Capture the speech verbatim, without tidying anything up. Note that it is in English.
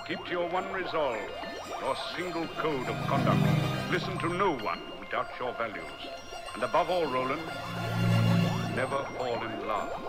Keep to your one resolve, your single code of conduct. Listen to no one who doubts your values. And above all, Roland, never fall in love.